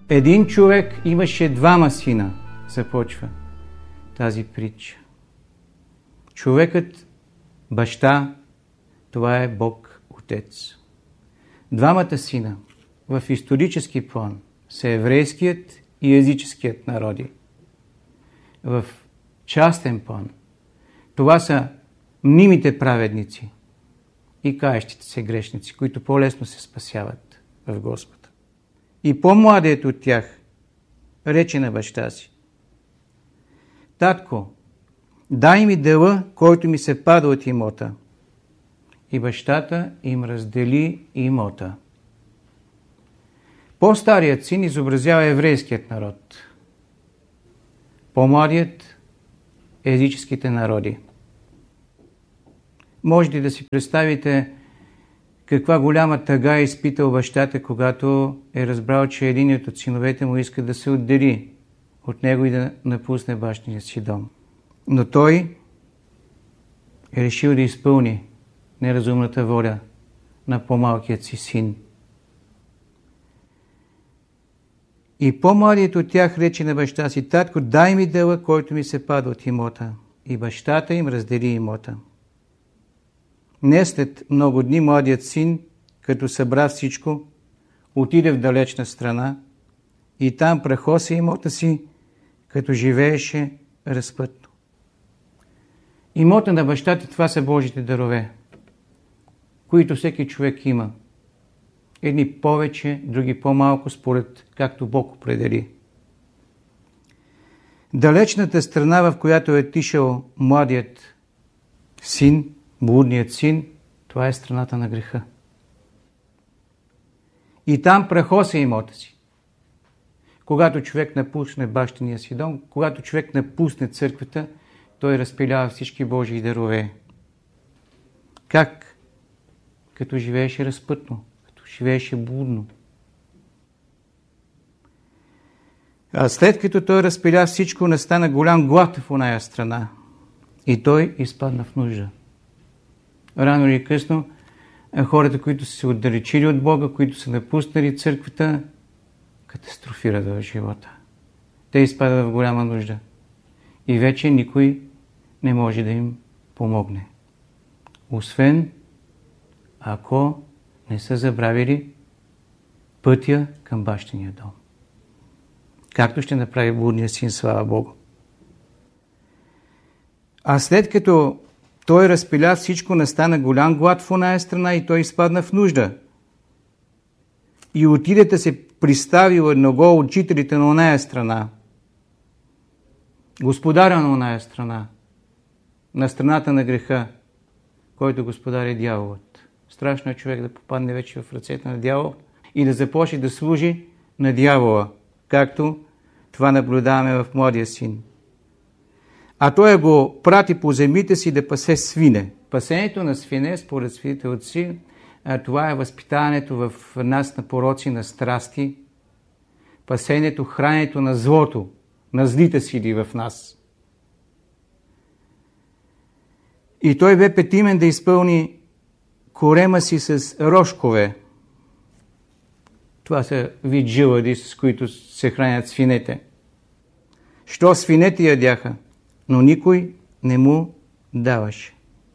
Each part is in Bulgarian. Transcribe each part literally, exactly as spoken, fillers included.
Един човек имаше двама сина, започва тази притча. Човекът, баща, това е Бог Отец. Двамата сина в исторически план са еврейският и езическият народи. В частен план това са мнимите праведници и каещите се грешници, които по-лесно се спасяват в Господа. И по-младият от тях рече на баща си: татко, дай ми дела, който ми се пада от имота. И бащата им раздели имота. По-старият син изобразява еврейският народ. По-младият – езическите народи. Можете да си представите каква голяма тъга е изпитал бащата, когато е разбрал, че единият от синовете му иска да се отдели от него и да напусне бащиния си дом. Но той е решил да изпълни неразумната воля на по-малкият си син. И по-младият от тях рече на баща си: татко, дай ми дела, който ми се пада от имота. И бащата им раздели имота. Не след много дни младият син, като събра всичко, отиде в далечна страна и там прахоса имота си, като живееше разпътно. Имота на бащата, това са Божите дарове, които всеки човек има. Едни повече, други по-малко, според както Бог определи. Далечната страна, в която е отишъл младият син, блудният син, това е страната на греха. И там прахоса имота си. Когато човек напусне бащиния си дом, когато човек напусне църквата, той разпилява всички Божии дарове. Как? Като живееше разпътно, като живееше блудно. А след като той разпиля всичко, настана голям глад в оная страна. И той изпадна в нужда. Рано или късно хората, които са се отдалечили от Бога, които са напуснали църквата, катастрофират в живота. Те изпадат в голяма нужда. И вече никой не може да им помогне. Освен ако не са забравили пътя към бащиния дом. Както ще направи блудният син, слава Богу. А след като той разпиля всичко, настана голям глад в оная страна и той изпадна в нужда. И отиде да се приставил едного от учителите на оная страна. Господаря на оная страна. На страната на греха, който господар е дяволът. Страшно е човек да попадне вече в ръцете на дявол и да започне да служи на дявола, както това наблюдаваме в младия син. А той го прати по земите си да пасе свине. Пасенето на свине, според светите отци, това е възпитаването в нас на пороци, на страсти, пасенето, храненето на злото, на злите сили в нас. И той бе петимен да изпълни корема си с рожкове. Това са вид жилади, с които се хранят свинете. Що свинете ядяха, но никой не му даваше.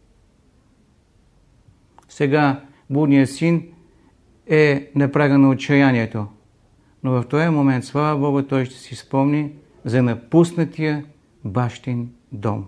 Сега блудният син е на прага на отчаянието, но в този момент, слава Богу, той ще си спомни за напуснатия бащин дом.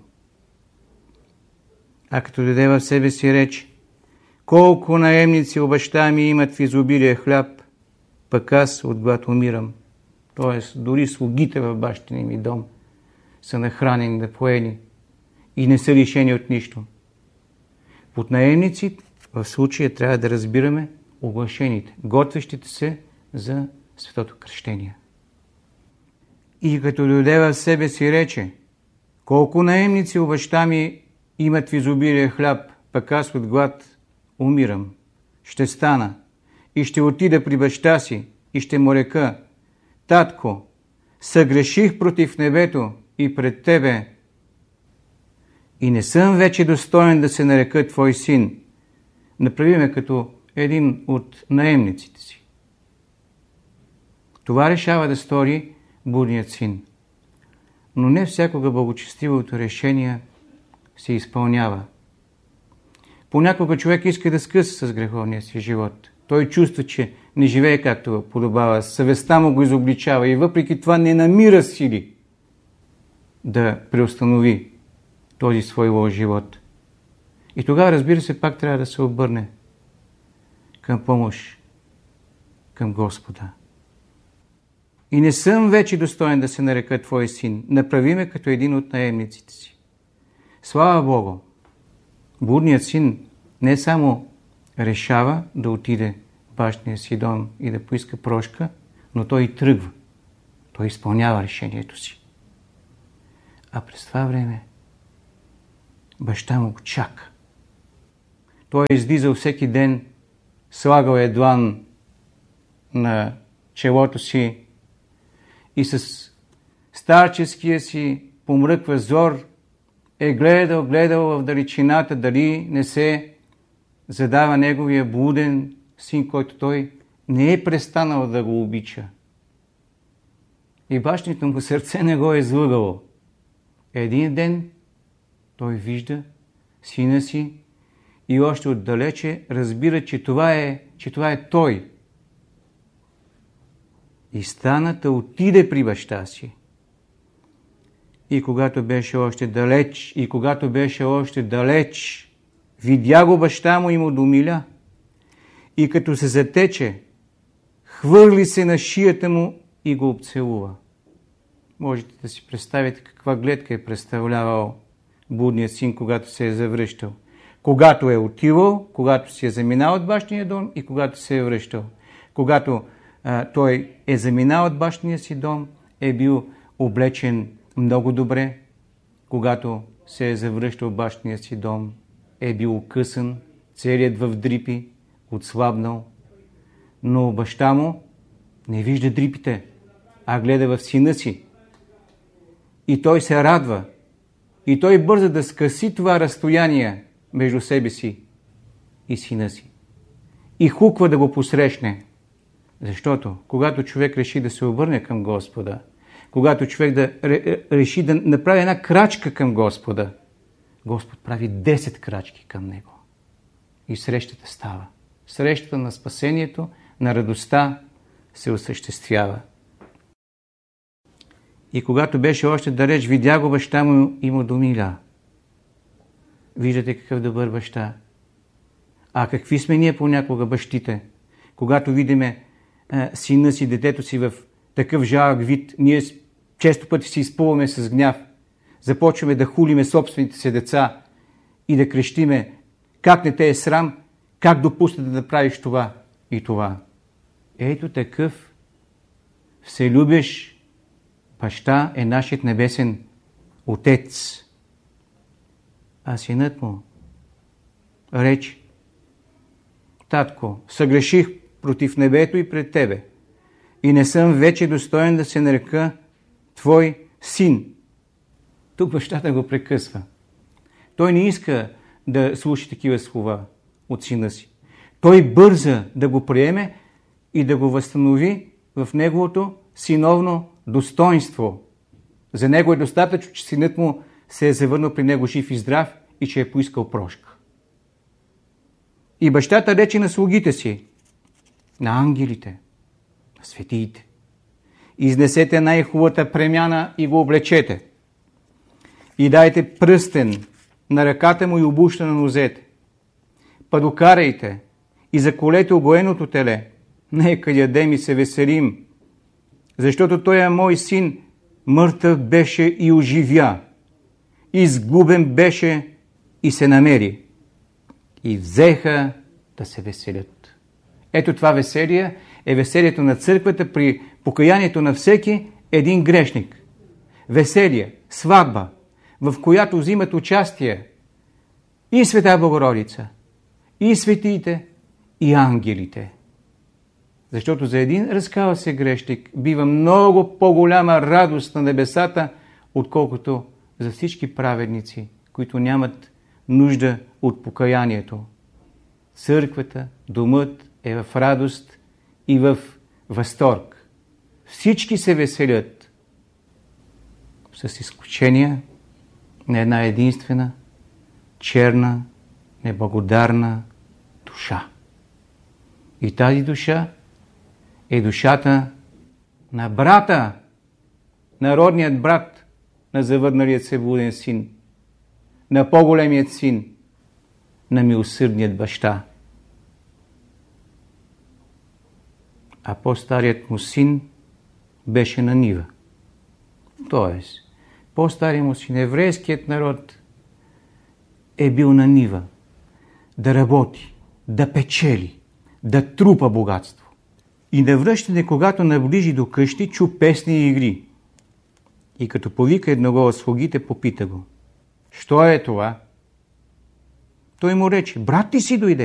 А като даде в себе си реч: колко наемници у баща ми имат в изобилие хляб, пък аз от глад умирам. Тоест, дори слугите в бащиния ми дом са нахранени, напоени и не са лишени от нищо. Под наемници в случая трябва да разбираме оглашените, готвещите се за светото кръщение. И като дойде в себе си рече: колко наемници у баща ми имат в изобилие хляб, пък аз от глад умирам. Ще стана и ще отида при баща си и ще му река: татко, съгреших против небето и пред тебе и не съм вече достоен да се нарека твой син. Направи ме като един от наемниците си. Това решава да стори будният син. Но не всякога благочестивото решение се изпълнява. Понякога човек иска да скъса с греховния си живот. Той чувства, че не живее както подобава, съвестта му го изобличава и въпреки това не намира сили да преустанови този свой лош живот. И тогава, разбира се, пак трябва да се обърне към помощ, към Господа. И не съм вече достоен да се нарека твой син. Направи ме като един от наемниците си. Слава Богу! Блудният син не само решава да отиде в бащиния си дом и да поиска прошка, но той и тръгва. Той изпълнява решението си. А през това време баща му го чака. Той е излизал всеки ден, слагал е длан на челото си и с старческия си помръква зор е гледал, гледал в далечината дали не се задава неговия блуден син, който той не е престанал да го обича. И бащиното му сърце не го е излъгало. Един ден той вижда сина си и още отдалече разбира, че това е, че това е той. И стана да отиде при баща си. И когато беше още далеч, и когато беше още далеч, видя го баща му и му домиля. И като се затече, хвърли се на шията му и го обцелува. Можете да си представите каква гледка е представлявал блудният син, когато се е завръщал. Когато е отивал, когато се е заминал от бащиния дом и когато се е връщал. Когато а, той е заминал от бащиния си дом, е бил облечен много добре. Когато се е завръщал в бащиния си дом, е бил укъсан, целият в дрипи, отслабнал. Но баща му не вижда дрипите, а гледа в сина си. И той се радва. И той бърза да скъси това разстояние между себе си и сина си. И хуква да го посрещне. Защото, когато човек реши да се обърне към Господа, когато човек да реши да направи една крачка към Господа, Господ прави десет крачки към него. И срещата става. Срещата на спасението, на радостта се осъществява. И когато беше още далеч, видя го баща му и му домиля. Виждате какъв добър баща. А какви сме ние понякога бащите? Когато видиме а, сина си, детето си в такъв жалък вид, ние често пъти си изпълваме с гняв. Започваме да хулиме собствените си деца и да крещиме: как не те е срам, как допусна да правиш това и това. Ето такъв вселюбещ баща е нашият небесен Отец. А синът му рече: татко, съгреших против небето и пред тебе и не съм вече достоен да се нарека твой син. Тук бащата го прекъсва. Той не иска да слуша такива слова от сина си. Той бърза да го приеме и да го възстанови в неговото синовно достоинство. За него е достатъчно, че синът му се е завърнал при него жив и здрав и че е поискал прошка. И бащата рече на слугите си, на ангелите, на светиите: изнесете най-хубавата премяна и го облечете. И дайте пръстен на ръката му и обуща на нозете. Па докарайте и заколете огоеното теле. Нека ядем и се веселим, защото той е мой син, мъртъв беше и оживя, изгубен беше и се намери. И взеха да се веселят. Ето това веселие е веселието на църквата при покаянието на всеки един грешник. Веселие, сватба, в която взимат участие и Света Богородица, и светиите, и ангелите. Защото за един разкаял се грешник бива много по-голяма радост на небесата, отколкото за всички праведници, които нямат нужда от покаянието. Църквата, домът е в радост и в възторг. всички се веселят, с изключение на една единствена, черна, неблагодарна душа. И тази душа е душата на брата, народният брат на завърналият се блуден син, на по-големият син, на милосърдният баща. А по-старият му син беше на нива. Тоест, по-старият му син, еврейският народ, е бил на нива да работи, да печели, да трупа богатство. И на връщане, когато наближи до къщи, чу песни и игри. И като повика едного от слугите, попита го: що е това? Той му рече: брат ти си дойде.